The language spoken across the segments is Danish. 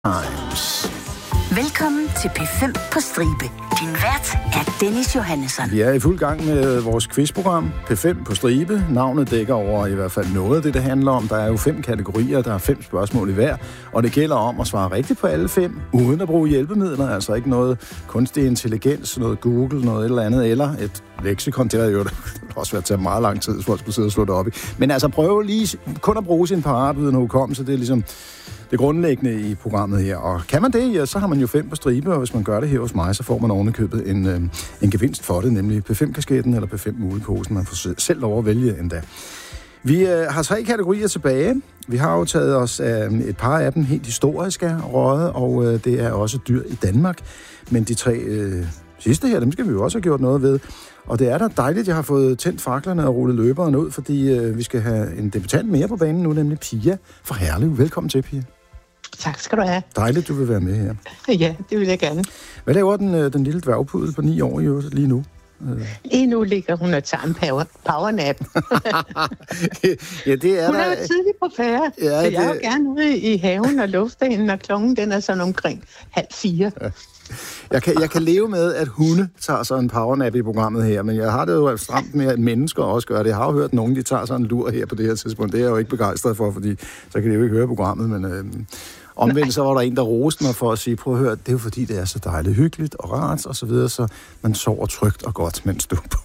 Times. Velkommen til P5 på stribe. Din vært er Dennis Johannesson. Vi er i fuld gang med vores quizprogram, P5 på stribe. Navnet dækker over i hvert fald noget af det handler om. Der er jo 5 kategorier, der er 5 spørgsmål i hver, og det gælder om at svare rigtigt på alle 5, uden at bruge hjælpemidler, altså ikke noget kunstig intelligens, noget Google, noget eller andet, eller et leksikon. Det har jo også været taget meget lang tid, hvis folk skulle sidde og slå det op i. Men altså prøv lige kun at bruge sin paratviden og hukommelse, det er ligesom det grundlæggende i programmet her. Og kan man det, ja, så har man jo 5 på stribe, og hvis man gør det her hos mig, så får man ovenikøbet en gevinst for det, nemlig P5-kasketten eller P5-muleposen. Man får selv lov at vælge endda. Vi har 3 kategorier tilbage. Vi har jo taget os af et par af dem helt historiske råde, og det er også dyr i Danmark. Men de 3 sidste her, dem skal vi jo også have gjort noget ved. Og det er da dejligt, jeg har fået tændt faklerne og rullet løberen ud, fordi vi skal have en debutant mere på banen nu, nemlig Pia fra Herlev. Velkommen til, Pia. Tak skal du have. Dejligt, du vil være med her. Ja, det vil jeg gerne. Hvad laver den lille dværgpudel på 9 år lige nu? Lige nu ligger hun og tager en powernap. Ja, det er hun er jo tidligt på færre, ja, så jeg er jo gerne ude i haven og lufte hende, når klokken den er sådan omkring 3:30. Ja. Jeg kan leve med, at hunde tager så en powernap i programmet her, men jeg har det jo stramt med, at mennesker også gør det. Jeg har jo hørt nogen, de tager sådan en lur her på det her tidspunkt. Det er jeg jo ikke begejstret for, fordi så kan de jo ikke høre programmet, men omvendt så var der en, der roste mig for at sige, prøv at høre, det er jo fordi, det er så dejligt hyggeligt og rart og så videre, så man sover trygt og godt, mens du er på.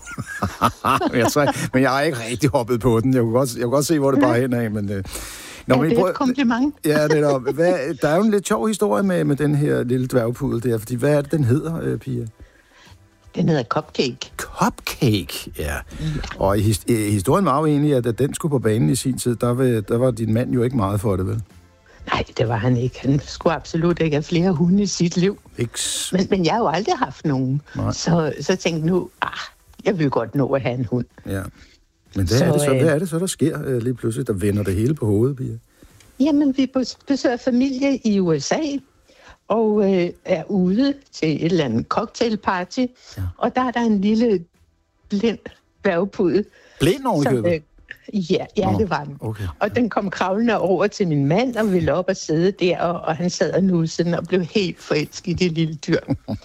Men jeg har ikke rigtig hoppet på den. Jeg kunne godt se, hvor det bare hen af, men det er et kompliment. Ja, det er der er jo en lidt sjov historie med den her lille dværgpudel der, fordi hvad er det, den hedder, Pia? Den hedder Cupcake. Cupcake, ja. Og historien var jo egentlig, at da den skulle på banen i sin tid, der var din mand jo ikke meget for det, vel? Nej, det var han ikke. Han skulle absolut ikke have flere hunde i sit liv. Men jeg har jo aldrig haft nogen. Så tænkte nu, jeg vil godt nå at have en hund. Ja. Men hvad er det så, der sker lige pludselig, der vender det hele på hovedet, Pia? Jamen, vi besøger familie i USA, og er ude til et eller andet cocktailparty, og der er der en lille blind dværgpudel. Blind ovenikøbet? Ja, det var den. Okay. Og den kom kravlende over til min mand og ville op og sidde der, og han sad og nussede og blev helt forelsket i det lille dyr.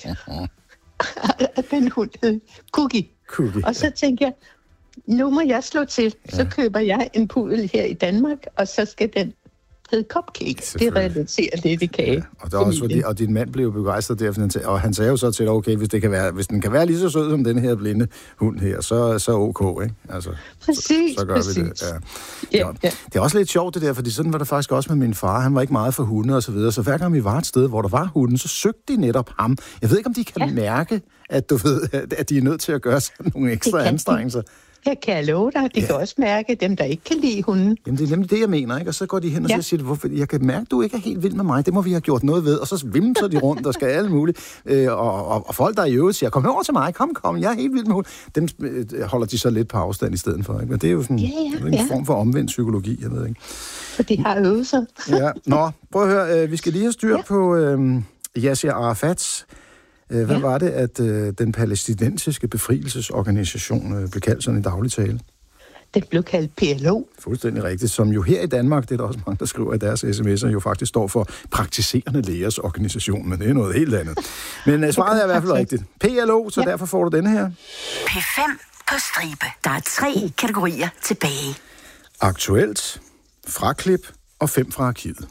Og den hund hed Cookie. Og så tænkte jeg, nu må jeg slå til. Så køber jeg en pudel her i Danmark, og så skal den hedde Cupcake. Det relaterer lidt i kage. Ja. Og, det er også fordi, og din mand blev begejstret der, og han sagde jo så til dig, okay, hvis den kan være lige så sød som den her blinde hund her, så ok, ikke? Altså, præcis, så gør vi det. Ja. Det er også lidt sjovt det der, fordi sådan var det faktisk også med min far. Han var ikke meget for hunde og så videre, så hver gang vi var et sted, hvor der var hunden, så søgte de netop ham. Jeg ved ikke, om de kan mærke, at du ved, at de er nødt til at gøre sådan nogle ekstra anstrengelser. Jeg kan love dig, de kan også mærke dem, der ikke kan lide hunden. Jamen, det er nemlig det, jeg mener, ikke? Og så går de hen og så siger, hvorfor? Jeg kan mærke, du ikke er helt vild med mig. Det må vi have gjort noget ved. Og så vimser de rundt, der skal alle muligt. Og folk, der i øvrigt siger, kom over til mig, kom, jeg er helt vild med hunden. Dem holder de så lidt på afstand i stedet for, ikke? Men det er jo sådan en form for omvendt psykologi, jeg ved ikke. For de har øvet sig. Prøv at høre, vi skal lige have styr på Yasser Arafats. Hvad var det, at den palæstinensiske befrielsesorganisation blev kaldt sådan i daglig tale? Den blev kaldt PLO. Fuldstændig rigtigt, som jo her i Danmark, det er der også mange, der skriver i deres sms'er, jo faktisk står for praktiserende lægers organisation, men det er noget helt andet. Men svaret er i hvert fald rigtigt. PLO, så derfor får du denne her. P5 på stribe. Der er 3 kategorier tilbage. Aktuelt, fraklip og 5 fra arkivet.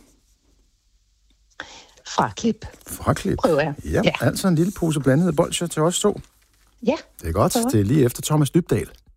Fraklip. Prøver jeg. Ja, altså en lille pose blandede bolsjer til os 2. Ja. Det er godt. Det er lige efter Thomas Dybdahl.